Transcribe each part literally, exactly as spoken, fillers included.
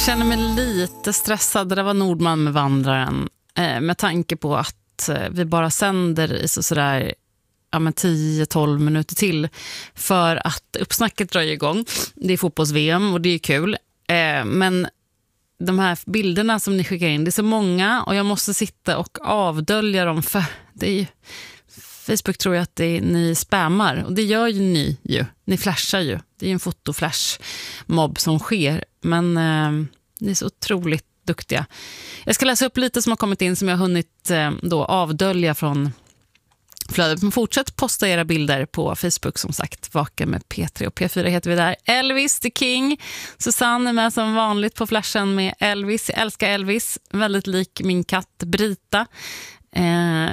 känner mig lite stressad. Det var Nordman med Vandraren. Eh, med tanke på att eh, vi bara sänder i så sådär ja, men tio tolv minuter till. För att uppsnacket drar igång. Det är fotbolls-V M och det är kul. Eh, men de här bilderna som ni skickar in, det är så många. Och jag måste sitta och avdölja dem. För det är ju... Facebook tror jag att det är, ni spammar. Och det gör ju ni ju. Ni flashar ju. Det är ju en fotoflash-mobb som sker. Men eh, ni är så otroligt duktiga. Jag ska läsa upp lite som har kommit in som jag har hunnit eh, då avdölja från flödet. Men fortsätt posta era bilder på Facebook som sagt. Vaken med P tre och P fyra heter vi där. Elvis the King. Susanne är med som vanligt på flashen med Elvis. Jag älskar Elvis. Väldigt lik min katt Brita. Eh,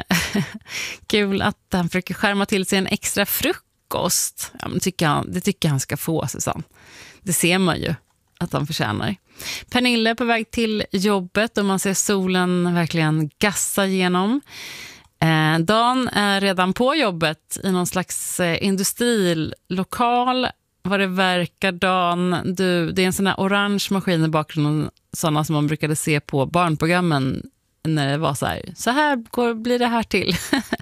kul att han försöker skärma till sig en extra frukost. Ja, men tycker han, det tycker han ska få, Susanne. Det ser man ju att han förtjänar. Pernille är på väg till jobbet och man ser solen verkligen gassa igenom. Eh, Dan är redan på jobbet i någon slags eh, industrilokal. Vad det verkar, Dan. Du, det är en sån här orange maskin i bakgrunden, sådana som man brukade se på barnprogrammen när det var så här, så här går, blir det här till.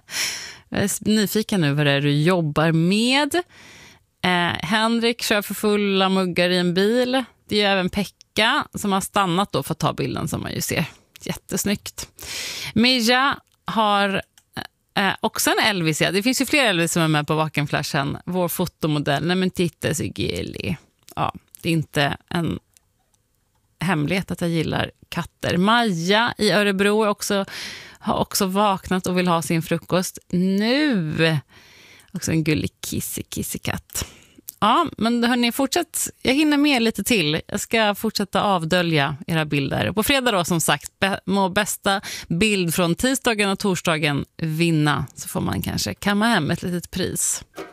Jag är nyfiken nu vad det är du jobbar med. Eh, Henrik kör för fulla muggar i en bil. Det är ju även Pekka som har stannat då för att ta bilden som man ju ser. Jättesnyggt. Mija har eh, också en Elvis. Ja. Det finns ju fler Elvis som är med på Vakenflashen. Vår fotomodell. Nej men titta så gullig. Ja, det är inte en hemlighet att jag gillar katter. Maja i Örebro är också, har också vaknat och vill ha sin frukost nu. Också en gullig kissy kissy katt. Ja, men hörni, fortsätt. Jag hinner med lite till. Jag ska fortsätta avdölja era bilder. På fredag då, som sagt, må bästa bild från tisdagen och torsdagen vinna. Så får man kanske kamma hem ett litet pris.